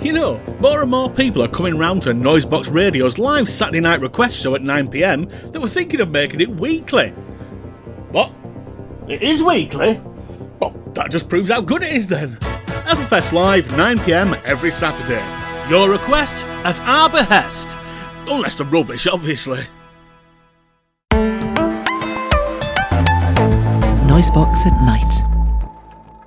You know, more and more people are coming round to Noisebox Radio's live Saturday night request show at 9pm that were thinking of making it weekly. What? It is weekly? Well, that just proves how good it is then. Everfest Live, 9pm every Saturday. Your request at our behest. Unless they're rubbish, obviously. Noisebox at night.